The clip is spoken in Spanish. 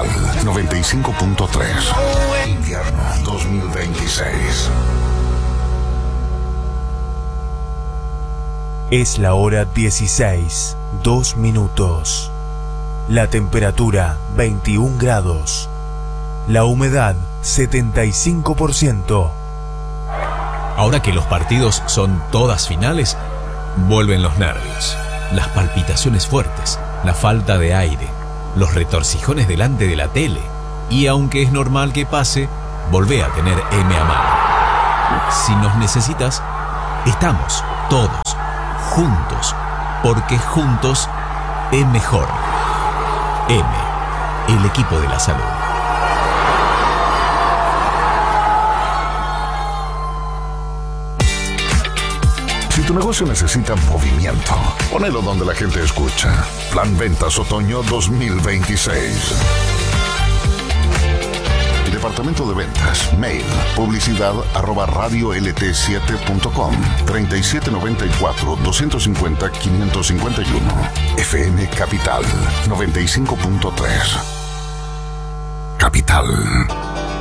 Capital 95.3. Invierno 2026. Es la hora 16, 2 minutos. La temperatura 21 grados. La humedad 75%. Ahora que los partidos son todas finales, vuelven los nervios, las palpitaciones fuertes, la falta de aire, los retorcijones delante de la tele. Y aunque es normal que pase, volvé a tener M a mano. Si nos necesitas, estamos todos juntos, porque juntos es mejor. M, el equipo de la salud. Si tu negocio necesita movimiento, ponelo donde la gente escucha. Plan Ventas Otoño 2026. Departamento de Ventas. Mail. publicidad@radiolt7.com. 3794-250-551. FM Capital 95.3. Capital.